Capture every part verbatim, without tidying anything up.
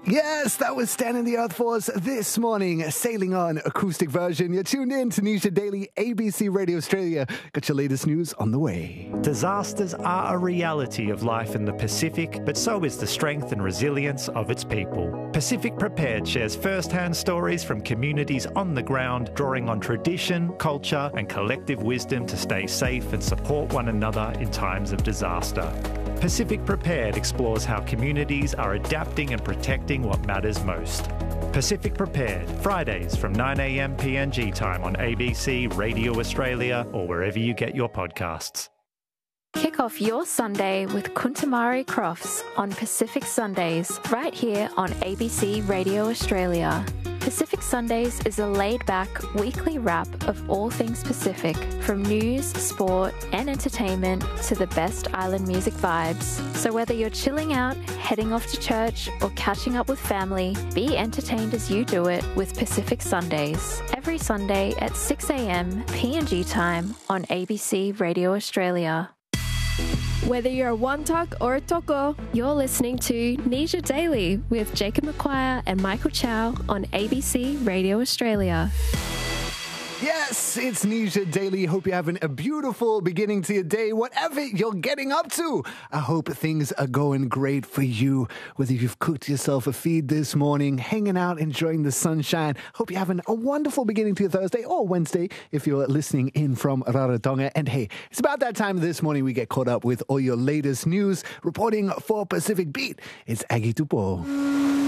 Yes, that was Stand in the Earth for us this morning, sailing on acoustic version. You're tuned in to Nisha Daily, A B C Radio Australia. Got your latest news on the way. Disasters are a reality of life in the Pacific, but so is the strength and resilience of its people. Pacific Prepared shares first-hand stories from communities on the ground, drawing on tradition, culture, and collective wisdom to stay safe and support one another in times of disaster. Pacific Prepared explores how communities are adapting and protecting what matters most. Pacific Prepared, Fridays from nine a.m. P N G time on A B C Radio Australia or wherever you get your podcasts. Kick off your Sunday with Kuntamari Crofts on Pacific Sundays, right here on A B C Radio Australia. Pacific Sundays is a laid-back weekly wrap of all things Pacific, from news, sport and entertainment to the best island music vibes. So whether you're chilling out, heading off to church or catching up with family, be entertained as you do it with Pacific Sundays. Every Sunday at six a.m. P N G time on A B C Radio Australia. Whether you're a Wantak or a Toko, you're listening to Nisha Daily with Jacob McQuire and Michael Chow on A B C Radio Australia. Yes, it's Nisha Daily. Hope you're having a beautiful beginning to your day, whatever you're getting up to. I hope things are going great for you. Whether you've cooked yourself a feed this morning, hanging out, enjoying the sunshine. Hope you're having a wonderful beginning to your Thursday or Wednesday if you're listening in from Rarotonga. And hey, it's about that time this morning we get caught up with all your latest news. Reporting for Pacific Beat, it's Aggie Tupo.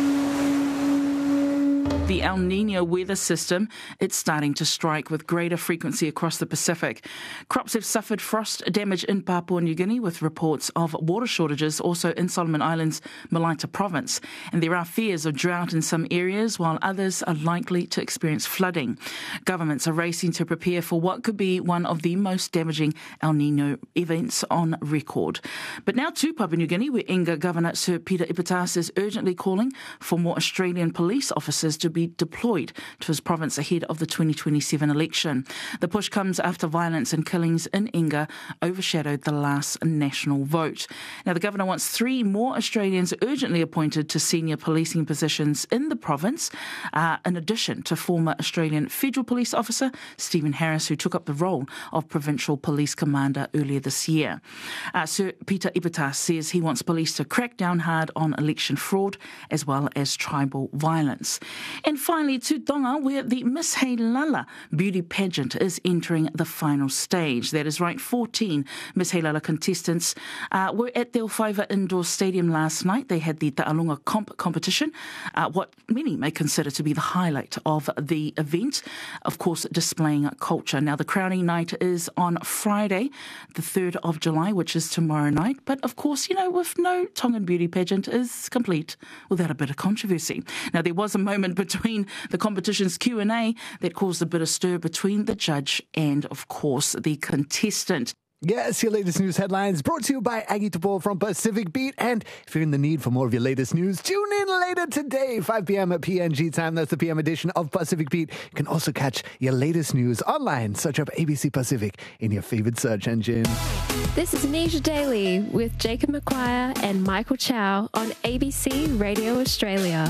The El Niño weather system, it's starting to strike with greater frequency across the Pacific. Crops have suffered frost damage in Papua New Guinea with reports of water shortages also in Solomon Islands, Malaita province. And there are fears of drought in some areas while others are likely to experience flooding. Governments are racing to prepare for what could be one of the most damaging El Niño events on record. But now to Papua New Guinea, where Inga Governor Sir Peter Ipatas is urgently calling for more Australian police officers to be deployed to his province ahead of the twenty twenty-seven election. The push comes after violence and killings in Inga overshadowed the last national vote. Now, the governor wants three more Australians urgently appointed to senior policing positions in the province, uh, in addition to former Australian Federal Police Officer Stephen Harris, who took up the role of Provincial Police Commander earlier this year. Uh, Sir Peter Ipatas says he wants police to crack down hard on election fraud as well as tribal violence. And finally, to Tonga, where the Miss Heilala beauty pageant is entering the final stage. That is right, fourteen Miss Heilala contestants uh, were at the Elwhaiva Indoor Stadium last night. They had the Ta'alunga Comp competition, uh, what many may consider to be the highlight of the event, of course, displaying culture. Now, the crowning night is on Friday, the third of July, which is tomorrow night. But, of course, you know, with no Tongan beauty pageant is complete without a bit of controversy. Now, there was a moment between between the competition's Q and A that caused a bit of stir between the judge and, of course, the contestant. Yes, your latest news headlines brought to you by Aggie Tupo from Pacific Beat. And if you're in the need for more of your latest news, tune in later today, five p.m. at P N G time. That's the P M edition of Pacific Beat. You can also catch your latest news online. Search up A B C Pacific in your favorite search engine. This is Nisha Daily with Jacob McQuire and Michael Chow on A B C Radio Australia.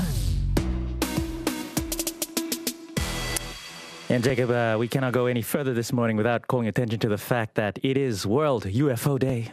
And Jacob, uh, we cannot go any further this morning without calling attention to the fact that it is World U F O Day.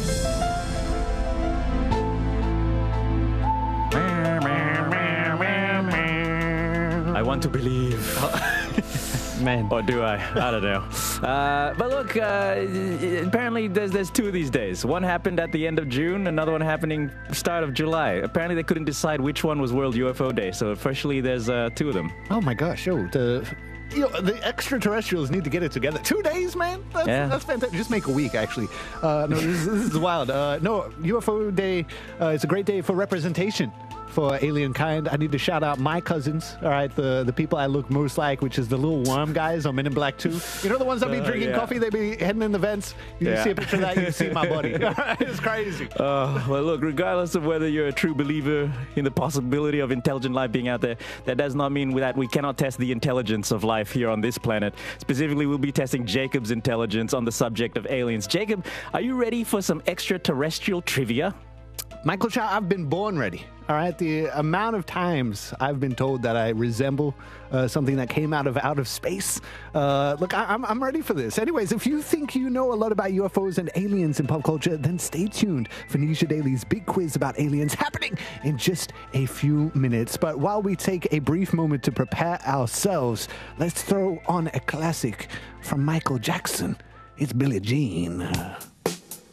I want to believe. Man. Or do I? I don't know. Uh, but look, uh, apparently there's, there's two of these days. One happened at the end of June, another one happening start of July. Apparently they couldn't decide which one was World U F O Day, so officially there's uh, two of them. Oh my gosh, oh, the... You know, the extraterrestrials need to get it together. Two days, man? That's, yeah. that's fantastic. Just make a week, actually. Uh, no, this, this is wild. Uh, no, U F O Day uh, is a great day for representation for alien kind. I need to shout out my cousins, all right, the, the people I look most like, which is the little worm guys on Men in Black two. You know the ones that be uh, drinking yeah. coffee? They be heading in the vents. You yeah. see a picture of that, you see my buddy. It's crazy. Uh, well, look, regardless of whether you're a true believer in the possibility of intelligent life being out there, that does not mean that we cannot test the intelligence of life here on this planet. Specifically, we'll be testing Jacob's intelligence on the subject of aliens. Jacob, are you ready for some extraterrestrial trivia? Michael Chow, I've been born ready. All right, the amount of times I've been told that I resemble uh, something that came out of out of space. Uh, look, I, I'm, I'm ready for this. Anyways, if you think you know a lot about U F Os and aliens in pop culture, then stay tuned for Nisha Daily's big quiz about aliens happening in just a few minutes. But while we take a brief moment to prepare ourselves, let's throw on a classic from Michael Jackson. It's Billie Jean.